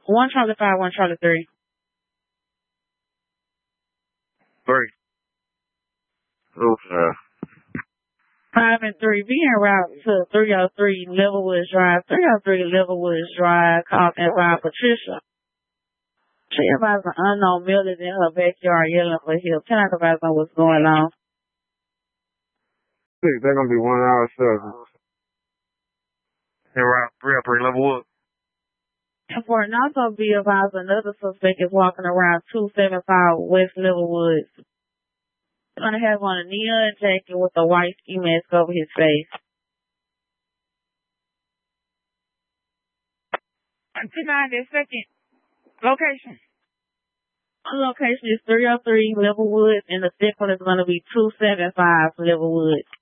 1 Charlie 5, 1 Charlie 3. 3. Okay. 5 and 3. Be en route to 303 Levelwoods Drive. 303 Levelwoods Drive. Call and find Patricia. She advised an unknown male is in her backyard yelling for help. Can I advise on what's going on? They're going to be 1 hour service. En route 303 Levelwood. And for an also be advised another suspect is walking around 275 West Levelwoods. He's going to have on a neon jacket with a white ski mask over his face. 29, the second location. One location is 303 Levelwoods, and the second one is going to be 275 Levelwoods.